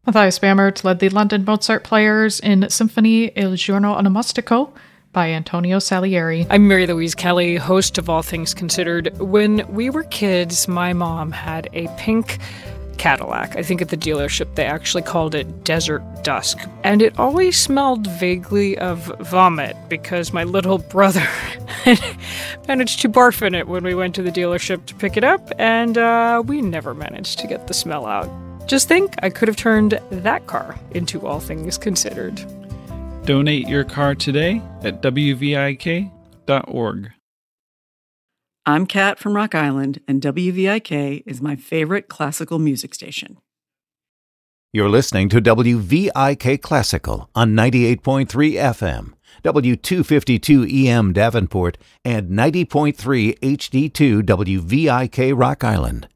Matthias Bamert led the London Mozart Players in Symphony Il Giorno Onomastico by Antonio Salieri. I'm Mary Louise Kelly, host of All Things Considered. When we were kids, my mom had a pink Cadillac. I think at the dealership they actually called it Desert Dusk. And it always smelled vaguely of vomit because my little brother managed to barf in it when we went to the dealership to pick it up, and we never managed to get the smell out. Just think, I could have turned that car into All Things Considered. Donate your car today at wvik.org. I'm Kat from Rock Island, and WVIK is my favorite classical music station. You're listening to WVIK Classical on 98.3 FM, W252 EM Davenport, and 90.3 HD2 WVIK Rock Island.